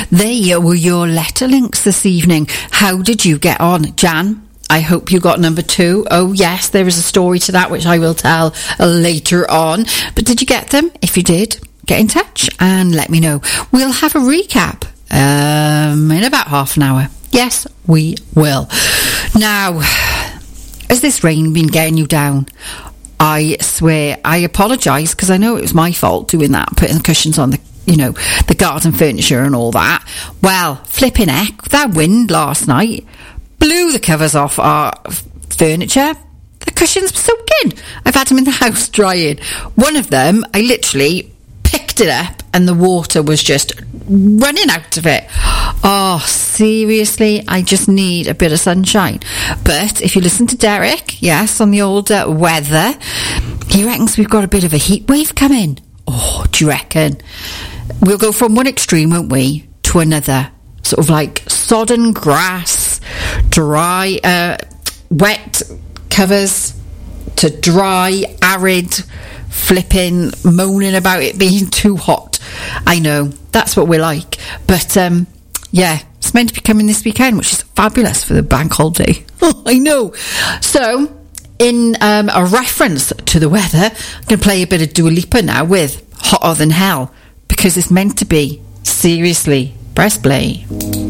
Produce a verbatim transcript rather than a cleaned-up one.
They were your letter links this evening. How did you get on, Jan? I hope you got number two. Oh yes, there is a story to that which I will tell later on. But did you get them? If you did, get in touch and let me know. We'll have a recap um, in about half an hour. Yes, we will. Now, has this rain been getting you down? I swear, I apologise because I know it was my fault doing that, putting the cushions on the, you know, the garden furniture and all that. Well, flipping heck, that wind last night blew the covers off our furniture. The cushions were soaking. I've had them in the house drying. One of them, I literally picked it up and the water was just running out of it. Oh, seriously, I just need a bit of sunshine. But if you listen to Derek, yes, on the old uh, weather, he reckons we've got a bit of a heat wave coming. Oh, do you reckon? We'll go from one extreme, won't we, to another. Sort of like sodden grass, dry, uh, wet covers, to dry, arid, flipping, moaning about it being too hot. I know, that's what we're like. But, um, yeah, it's meant to be coming this weekend, which is fabulous for the bank holiday. Oh, I know. So, in um, a reference to the weather, I'm going to play a bit of Dua Lipa now with Hotter Than Hell, because it's meant to be. Seriously, press play.